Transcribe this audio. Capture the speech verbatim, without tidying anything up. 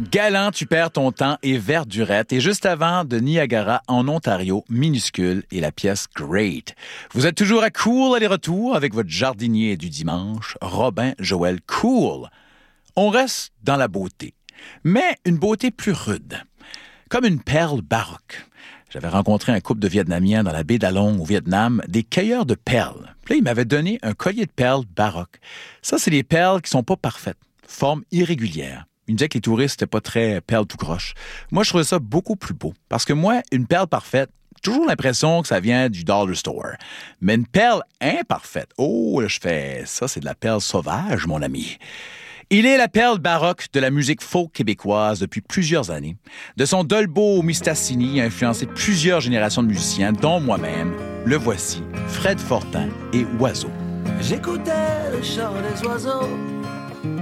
Galant, tu perds ton temps et Verdurette. Et juste avant, de Niagara en Ontario, Minuscule et la pièce Great. Vous êtes toujours à Cool aller-retour avec votre jardinier du dimanche, Robin Joël Cool. On reste dans la beauté, mais une beauté plus rude, comme une perle baroque. J'avais rencontré un couple de Vietnamiens dans la baie d'Along au Vietnam, des cueilleurs de perles. Puis là, ils m'avaient donné un collier de perles baroques. Ça, c'est des perles qui sont pas parfaites, forme irrégulière. Ils me disaient que les touristes n'étaient pas très perles tout croche. Moi, je trouvais ça beaucoup plus beau. Parce que moi, une perle parfaite, toujours l'impression que ça vient du dollar store. Mais une perle imparfaite, oh, là, je fais ça, c'est de la perle sauvage, mon ami. Il est la perle baroque de la musique folk québécoise depuis plusieurs années. De son Dolbo au Mistassini, il a influencé plusieurs générations de musiciens, dont moi-même. Le voici, Fred Fortin et Oiseau. J'écoutais le chant des oiseaux